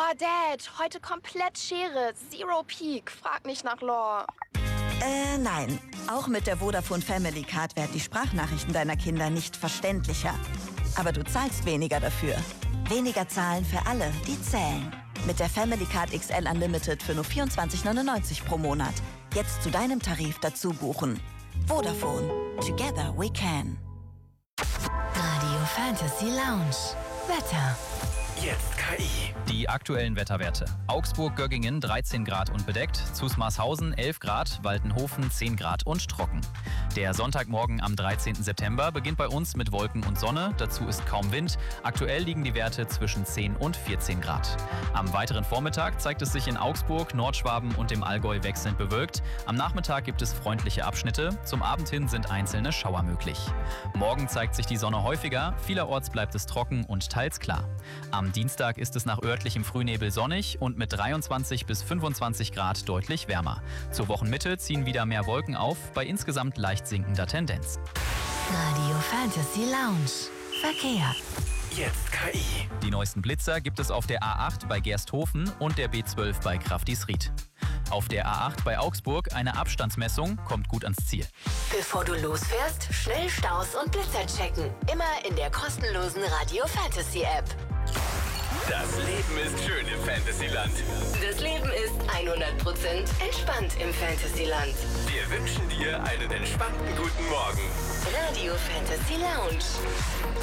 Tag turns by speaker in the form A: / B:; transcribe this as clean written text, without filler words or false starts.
A: Dad, heute komplett Schere, Zero Peak. Frag nicht nach Lore.
B: Nein. Auch mit der Vodafone Family Card werden die Sprachnachrichten deiner Kinder nicht verständlicher. Aber du zahlst weniger dafür. Weniger zahlen für alle, die zählen. Mit der Family Card XL Unlimited für nur 24,99 pro Monat. Jetzt zu deinem Tarif dazu buchen. Vodafone. Together we can.
C: Radio Fantasy Lounge. Wetter.
D: Jetzt KI.
E: Die aktuellen Wetterwerte. Augsburg-Göggingen 13 Grad und bedeckt, Zusmarshausen 11 Grad, Waltenhofen 10 Grad und trocken. Der Sonntagmorgen am 13. September beginnt bei uns mit Wolken und Sonne, dazu ist kaum Wind. Aktuell liegen die Werte zwischen 10 und 14 Grad. Am weiteren Vormittag zeigt es sich in Augsburg, Nordschwaben und dem Allgäu wechselnd bewölkt. Am Nachmittag gibt es freundliche Abschnitte, zum Abend hin sind einzelne Schauer möglich. Morgen zeigt sich die Sonne häufiger, vielerorts bleibt es trocken und teils klar. Am Dienstag ist es nach örtlichem Frühnebel sonnig und mit 23 bis 25 Grad deutlich wärmer. Zur Wochenmitte ziehen wieder mehr Wolken auf, bei insgesamt leicht sinkender Tendenz.
C: Radio Fantasy Lounge. Verkehr.
D: Jetzt KI.
E: Die neuesten Blitzer gibt es auf der A8 bei Gersthofen und der B12 bei Kraftisried. Auf der A8 bei Augsburg eine Abstandsmessung, kommt gut ans Ziel.
C: Bevor du losfährst, schnell Staus und Blitzer checken. Immer in der kostenlosen Radio Fantasy App.
D: Das Leben ist schön im Fantasyland.
C: Das Leben ist 100% entspannt im Fantasyland.
D: Wir wünschen dir einen entspannten guten Morgen.
C: Radio Fantasy Lounge.